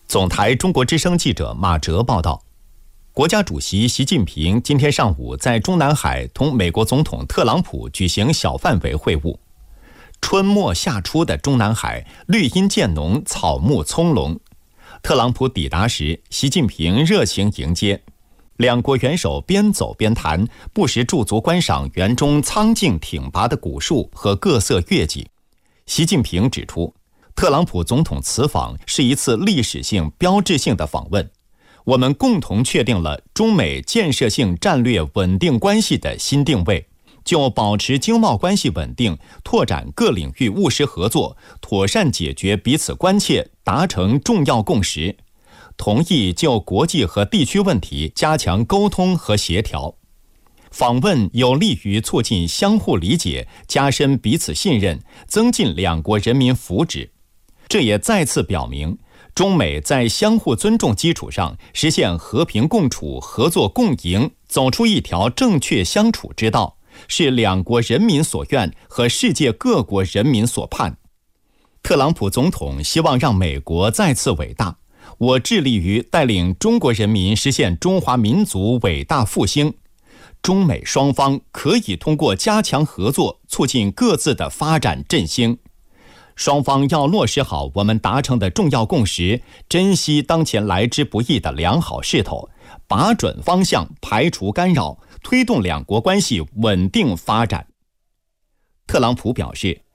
总台中国之声记者马哲报道，国家主席习近平今天上午在中南海同美国总统特朗普举行小范围会晤。春末夏初的中南海绿荫渐浓，草木葱茏。特朗普抵达时，习近平热情迎接，两国元首边走边谈，不时驻足观赏园中苍劲挺拔的古树和各色月季。习近平指出，特朗普总统此访是一次历史性、标志性的访问，我们共同确定了中美建设性战略稳定关系的新定位，就保持经贸关系稳定、拓展各领域务实合作、妥善解决彼此关切达成重要共识，同意就国际和地区问题加强沟通和协调。访问有利于促进相互理解，加深彼此信任，增进两国人民福祉。这也再次表明，中美在相互尊重基础上实现和平共处、合作共赢，走出一条正确相处之道，是两国人民所愿和世界各国人民所盼。特朗普总统希望让美国再次伟大，我致力于带领中国人民实现中华民族伟大复兴。中美双方可以通过加强合作，促进各自的发展振兴。双方要落实好我们达成的重要共识，珍惜当前来之不易的良好势头，把准方向，排除干扰，推动两国关系稳定发展。特朗普表示，